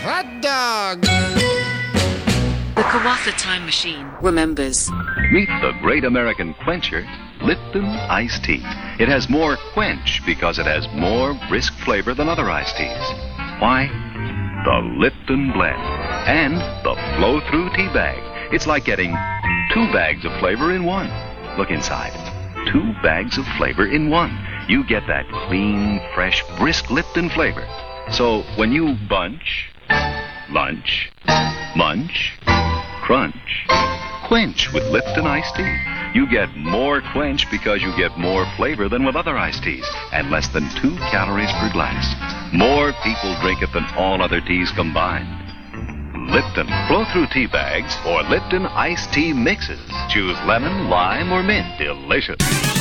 Hot dog! The Kawatha Time Machine remembers. Meet the great American quencher, Lipton Iced Tea. It has more quench because it has more brisk flavor than other iced teas. Why? The Lipton blend and the flow-through tea bag. It's like getting 2 bags of flavor in one. Look inside. 2 bags of flavor in one. You get that clean, fresh, brisk Lipton flavor. So when you bunch, lunch, munch, crunch, quench with Lipton iced tea, you get more quench because you get more flavor than with other iced teas and less than 2 calories per glass. More people drink it than all other teas combined. Lipton flow-through tea bags or Lipton iced tea mixes. Choose lemon, lime, or mint. Delicious.